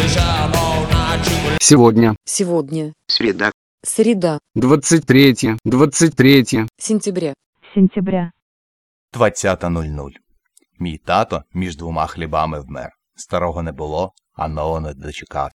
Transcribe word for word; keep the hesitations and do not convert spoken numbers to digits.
Сегодня. Сегодня. Среда. Среда. двадцать третье. двадцать третье. Сентября. Сентября. двадцята нуль нуль. Мій тато між двома хлібами вмер. Старого не було, а нового не дочекався.